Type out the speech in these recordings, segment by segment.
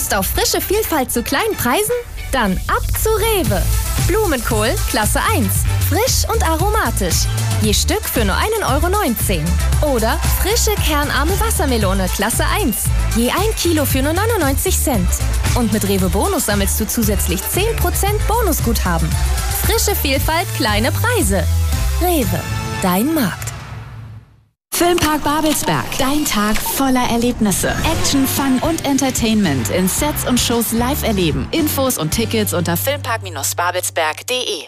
Lust auf frische Vielfalt zu kleinen Preisen? Dann ab zu Rewe. Blumenkohl Klasse 1. Frisch und aromatisch. Je Stück für nur 1,19 €. Oder frische kernarme Wassermelone Klasse 1. Je 1 Kilo für nur 99 Cent. Und mit Rewe Bonus sammelst du zusätzlich 10% Bonusguthaben. Frische Vielfalt, kleine Preise. Rewe, dein Markt. Filmpark Babelsberg. Dein Tag voller Erlebnisse. Action, Fun und Entertainment in Sets und Shows live erleben. Infos und Tickets unter filmpark-babelsberg.de.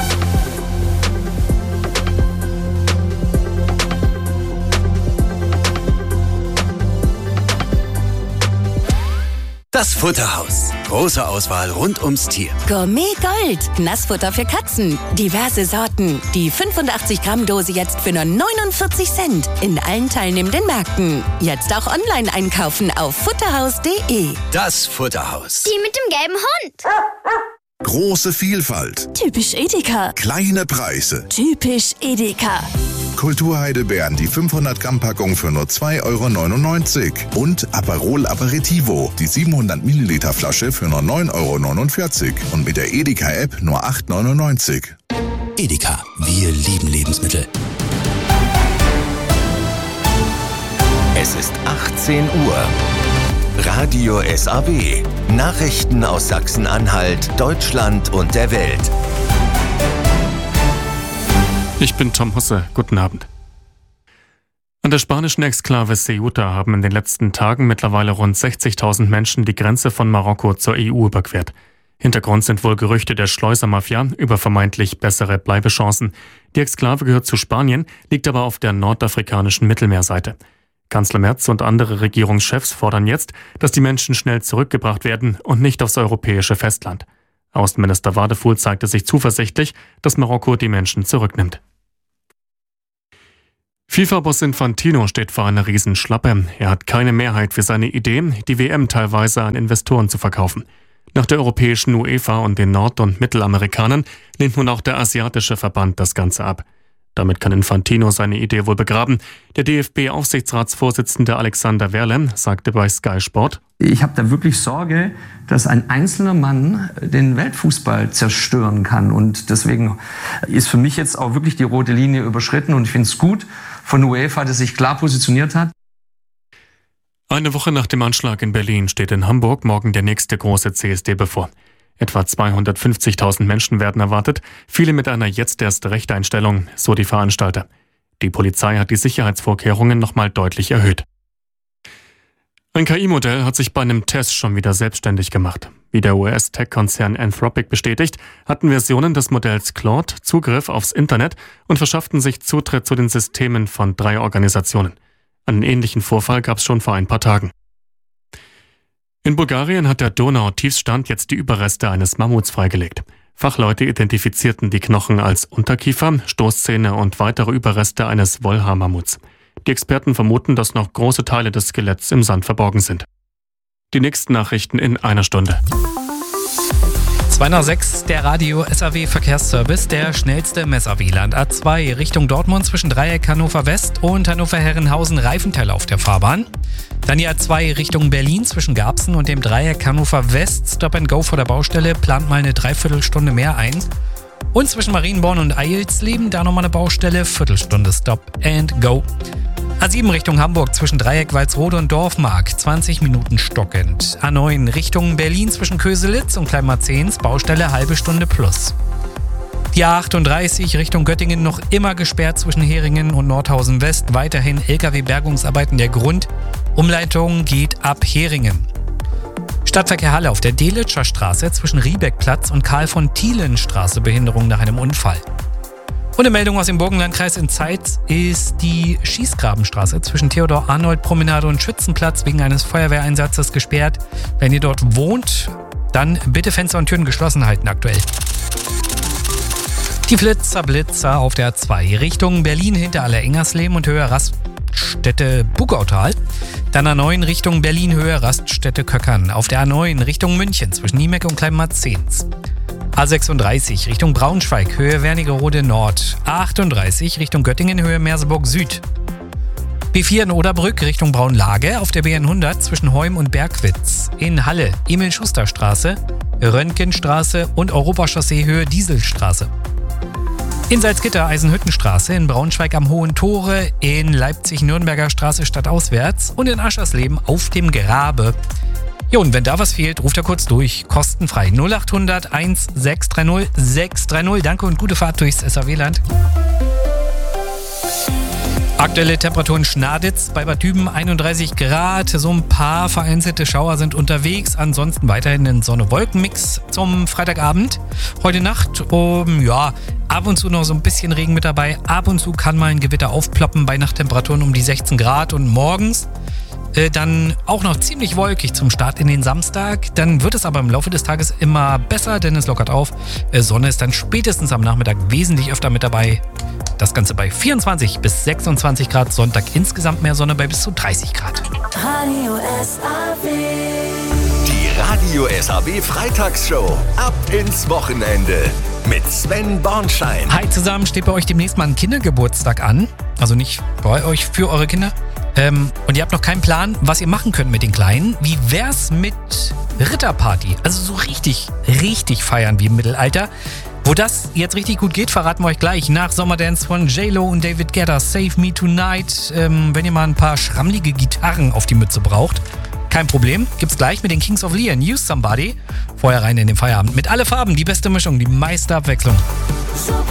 Das Futterhaus. Große Auswahl rund ums Tier. Gourmet Gold. Nassfutter für Katzen. Diverse Sorten. Die 85-Gramm-Dose jetzt für nur 49 Cent. In allen teilnehmenden Märkten. Jetzt auch online einkaufen auf futterhaus.de. Das Futterhaus. Die mit dem gelben Hund. Große Vielfalt. Typisch Edeka. Kleine Preise. Typisch Edeka. Kulturheidelbeeren, die 500-Gramm-Packung für nur 2,99 € und Aperol Aperitivo, die 700-Milliliter-Flasche für nur 9,49 € und mit der Edeka-App nur 8,99 €. Edeka, wir lieben Lebensmittel. Es ist 18 Uhr. Radio SAW. Nachrichten aus Sachsen-Anhalt, Deutschland und der Welt. Ich bin Tom Husse. Guten Abend. An der spanischen Exklave Ceuta haben in den letzten Tagen mittlerweile rund 60.000 Menschen die Grenze von Marokko zur EU überquert. Hintergrund sind wohl Gerüchte der Schleusermafia über vermeintlich bessere Bleibechancen. Die Exklave gehört zu Spanien, liegt aber auf der nordafrikanischen Mittelmeerseite. Kanzler Merz und andere Regierungschefs fordern jetzt, dass die Menschen schnell zurückgebracht werden und nicht aufs europäische Festland. Außenminister Wadefuhl zeigte sich zuversichtlich, dass Marokko die Menschen zurücknimmt. FIFA-Boss Infantino steht vor einer Riesenschlappe. Er hat keine Mehrheit für seine Idee, die WM teilweise an Investoren zu verkaufen. Nach der europäischen UEFA und den Nord- und Mittelamerikanern lehnt nun auch der asiatische Verband das Ganze ab. Damit kann Infantino seine Idee wohl begraben. Der DFB-Aufsichtsratsvorsitzende Alexander Werle sagte bei Sky Sport: Ich habe da wirklich Sorge, dass ein einzelner Mann den Weltfußball zerstören kann. Und deswegen ist für mich jetzt auch wirklich die rote Linie überschritten. Und ich finde es gut von UEFA, dass sich klar positioniert hat. Eine Woche nach dem Anschlag in Berlin steht in Hamburg morgen der nächste große CSD bevor. Etwa 250.000 Menschen werden erwartet, viele mit einer jetzt erst Rechteinstellung, so die Veranstalter. Die Polizei hat die Sicherheitsvorkehrungen nochmal deutlich erhöht. Ein KI-Modell hat sich bei einem Test schon wieder selbstständig gemacht. Wie der US-Tech-Konzern Anthropic bestätigt, hatten Versionen des Modells Claude Zugriff aufs Internet und verschafften sich Zutritt zu den Systemen von 3 Organisationen. Einen ähnlichen Vorfall gab es schon vor ein paar Tagen. In Bulgarien hat der Donau-Tiefstand jetzt die Überreste eines Mammuts freigelegt. Fachleute identifizierten die Knochen als Unterkiefer, Stoßzähne und weitere Überreste eines Wollhaar-Mammuts. Die Experten vermuten, dass noch große Teile des Skeletts im Sand verborgen sind. Die nächsten Nachrichten in einer Stunde. 206, der Radio SAW Verkehrsservice, der schnellste Messer-Wieland. A2 Richtung Dortmund zwischen Dreieck Hannover West und Hannover-Herrenhausen Reifenteil auf der Fahrbahn. Dann die A2 Richtung Berlin zwischen Garbsen und dem Dreieck Hannover West. Stop and Go vor der Baustelle, plant mal eine Dreiviertelstunde mehr ein. Und zwischen Marienborn und Eilsleben, da nochmal eine Baustelle, Viertelstunde Stop and Go. A7 Richtung Hamburg zwischen Dreieck Walsrode und Dorfmark, 20 Minuten stockend. A9 Richtung Berlin zwischen Köselitz und Kleinmarzens, Baustelle halbe Stunde plus. Die A38 Richtung Göttingen noch immer gesperrt zwischen Heringen und Nordhausen West, weiterhin LKW-Bergungsarbeiten der Grund. Umleitung geht ab Heringen. Stadtverkehr Halle auf der Delitscher Straße zwischen Riebeckplatz und Karl-von-Thielen-Straße, Behinderung nach einem Unfall. Und eine Meldung aus dem Burgenlandkreis in Zeitz ist die Schießgrabenstraße zwischen Theodor-Arnold-Promenade und Schützenplatz wegen eines Feuerwehreinsatzes gesperrt. Wenn ihr dort wohnt, dann bitte Fenster und Türen geschlossen halten aktuell. Die Blitzer auf der A2 Richtung Berlin hinter Allerengersleben und Höhe Raststätte Bugautal. Dann A9 Richtung Berlin Höhe Raststätte Köckern. Auf der A9 Richtung München zwischen Niemek und Kleinmarzens. A36 Richtung Braunschweig, Höhe Wernigerode Nord. A38 Richtung Göttingen, Höhe Merseburg Süd. B4 in Oderbrück Richtung Braunlage, auf der BN100 zwischen Heum und Bergwitz. In Halle Emil-Schuster-Straße, Röntgenstraße und Europachaussee Höhe Dieselstraße. In Salzgitter Eisenhüttenstraße, in Braunschweig am Hohen Tore, in Leipzig Nürnberger Straße stadtauswärts und in Aschersleben auf dem Grabe. Jo, und wenn da was fehlt, ruft er kurz durch. Kostenfrei 0800 1630 630. Danke und gute Fahrt durchs SAW-Land. Aktuelle Temperaturen Schnaditz bei Bad Düben 31 Grad. So ein paar vereinzelte Schauer sind unterwegs. Ansonsten weiterhin ein Sonne-Wolken-Mix zum Freitagabend. Heute Nacht, ab und zu noch so ein bisschen Regen mit dabei. Ab und zu kann mal ein Gewitter aufploppen bei Nachttemperaturen um die 16 Grad. Und morgens dann auch noch ziemlich wolkig zum Start in den Samstag. Dann wird es aber im Laufe des Tages immer besser, denn es lockert auf. Sonne ist dann spätestens am Nachmittag wesentlich öfter mit dabei. Das Ganze bei 24 bis 26 Grad. Sonntag insgesamt mehr Sonne bei bis zu 30 Grad. Radio SAW. Die Radio SAW Freitagsshow. Ab ins Wochenende. Mit Sven Bornschein. Hi zusammen, steht bei euch demnächst mal ein Kindergeburtstag an. Also nicht bei euch, für eure Kinder. Und ihr habt noch keinen Plan, was ihr machen könnt mit den Kleinen. Wie wär's mit Ritterparty? Also so richtig feiern wie im Mittelalter. Wo das jetzt richtig gut geht, verraten wir euch gleich nach Sommerdance von J-Lo und David Guetta, Save Me Tonight. Wenn ihr mal ein paar schrammelige Gitarren auf die Mütze braucht, kein Problem, gibt's gleich mit den Kings of Leon, Use Somebody. Vorher rein in den Feierabend mit alle Farben, die beste Mischung, die meiste Abwechslung.